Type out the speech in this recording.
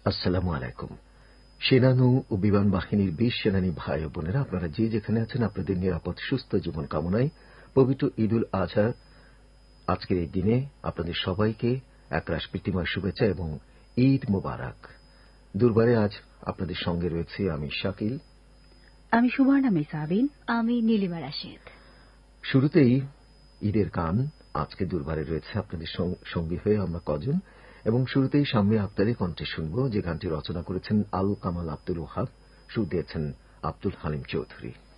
আসসালামু আলাইকুম। সেনানৌ ও বিমান বাহিনীর ২০ সেনানী ভাই ও বোনেরা, আপনারা যে যেখানে আছেন আপনাদের নিরাপদ সুস্থ জীবন কামনায় পবিত্র ঈদ উল আজহা আজকের এই দিনে আপনাদের সবাইকে একরাশ প্রীতিময় শুভেচ্ছা এবং ঈদ মোবারক। দুর্বারে আজ আপনাদের সঙ্গে রয়েছে আমি শাকিল, আমি সুবর্ণা মিসাবিন, আমি নীলিমা রাশেদ। শুরুতেই ঈদের গান আজকে দুর্বারে রয়েছে আপনাদের সঙ্গী হয়ে আমরা কজন, এবং শুরুতেই শাম্মী আক্তারের কণ্ঠে শুনব, যে গানটি রচনা করেছেন আল কামাল আব্দুল ওহাব, সুর দিয়েছেন আব্দুল হালিম চৌধুরী।